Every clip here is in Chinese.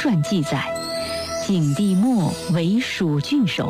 传》记载，景帝末为蜀郡守。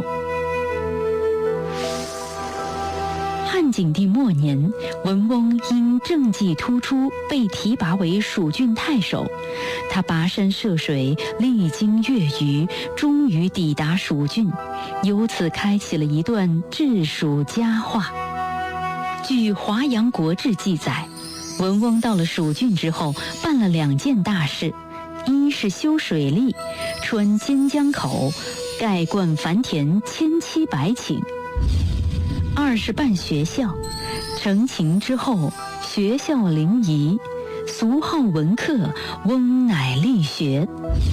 汉景帝末年，文翁因政绩突出，被提拔为蜀郡太守。他跋山涉水，历经越余，终于抵达蜀郡，由此开启了一段治蜀佳话。据《华阳国志》记载，文翁到了蜀郡之后，办了2件大事：一是修水利，穿兼江口，盖灌繁田1700顷；二是办学校，成秦之后，学校临沂，俗号文课，翁乃立学。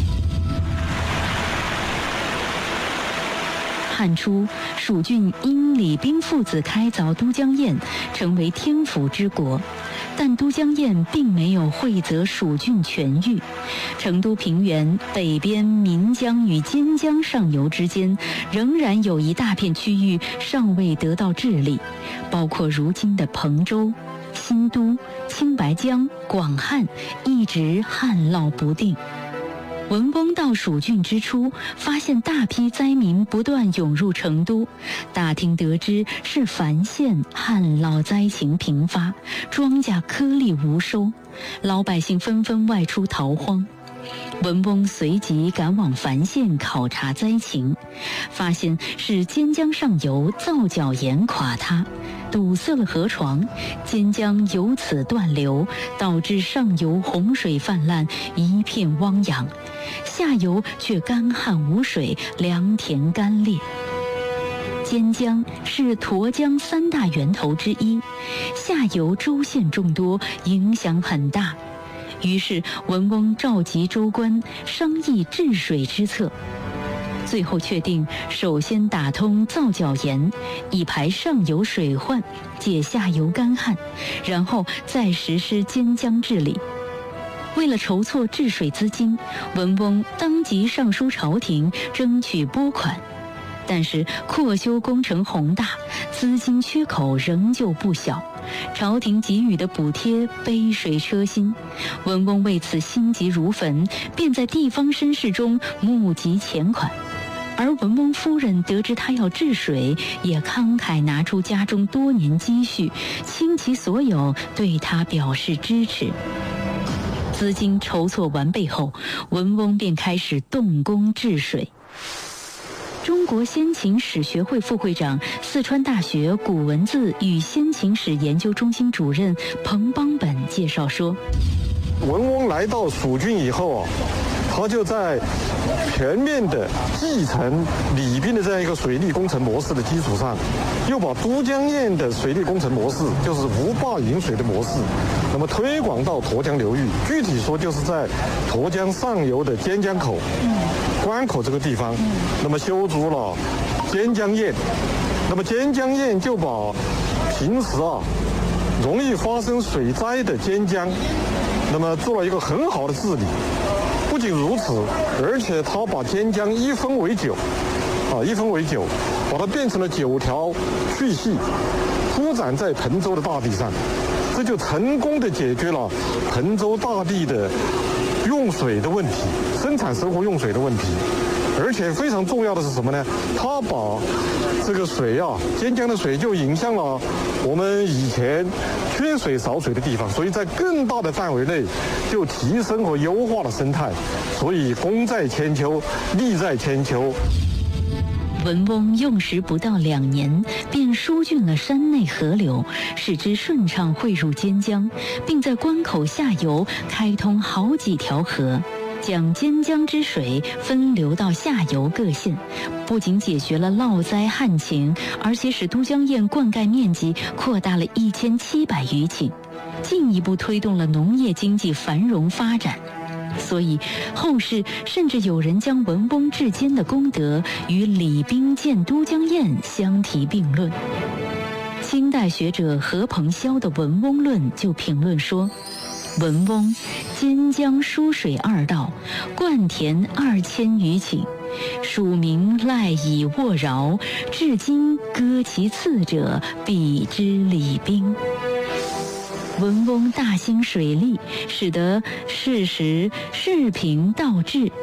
汉初，蜀郡因李冰父子开凿都江堰，成为天府之国。但都江堰并没有惠泽蜀郡全域，成都平原北边岷江与尖江上游之间，仍然有一大片区域尚未得到治理，包括如今的彭州、新都、青白江、广汉，一直旱涝不定。文翁到蜀郡之初，发现大批灾民不断涌入成都，打听得知是樊县旱涝灾情频发，庄稼颗粒无收，老百姓纷纷外出逃荒。文翁随即赶往樊县考察灾情，发现是尖江上游造角岩垮塌，堵塞了河床，尖江由此断流，导致上游洪水泛滥，一片汪洋，下游却干旱无水，良田干裂。尖江是沱江3大源头之一，下游州县众多，影响很大。于是文翁召集州官商议治水之策，最后确定首先打通造角岩，以排上游水患，解下游干旱，然后再实施尖江治理。为了筹措治水资金，文翁当即上书朝廷争取拨款，但是扩修工程宏大，资金缺口仍旧不小，朝廷给予的补贴杯水车薪。文翁为此心急如焚，便在地方绅士中募集钱款。而文翁夫人得知他要治水，也慷慨拿出家中多年积蓄，倾其所有对他表示支持。资金筹措完备后，文翁便开始动工治水。中国先秦史学会副会长、四川大学古文字与先秦史研究中心主任彭邦本介绍说， 文翁来到蜀郡以后啊，他就在全面的继承李冰的这样一个水利工程模式的基础上，又把都江堰的水利工程模式，就是无坝引水的模式，那么推广到沱江流域。具体说，就是在沱江上游的尖江口、关口这个地方，那么修筑了尖江堰。那么尖江堰就把平时容易发生水灾的尖江，那么做了一个很好的治理。不仅如此，而且他把尖江一分为9，把它变成了9条巨系，铺展在彭州的大地上，这就成功的解决了彭州大地的用水的问题，生产生活用水的问题。而且非常重要的是什么呢？他把这个水尖江的水就引向了我们以前缺水少水的地方，所以在更大的范围内就提升和优化了生态，所以功在千秋，利在千秋。 文翁用时不到2年，便疏浚了山内河流，使之顺畅汇入尖江，并在关口下游开通好几条河，将尖江之水分流到下游各县，不仅解决了涝灾旱情，而且使都江堰灌溉面积扩大了1700余顷，进一步推动了农业经济繁荣发展。所以后世甚至有人将文翁治奸的功德与李冰建都江堰相提并论。清代学者何鹏霄的《文翁论》就评论说，文翁尖江疏水2道，灌田2000余顷，蜀民赖以沃饶，至今歌其次者，比之李冰。文翁大兴水利，使得世时世平道治，